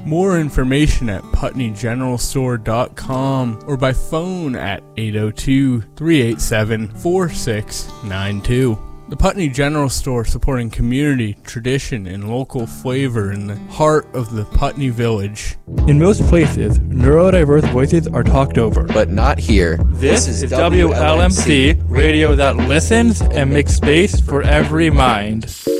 More information at PutneyGeneralStore.com or by phone at 802-387-4692. The Putney General Store, supporting community, tradition, and local flavor in the heart of the Putney Village. In most places, neurodiverse voices are talked over. But not here. This is WLMC, radio that listens and makes space for every mind.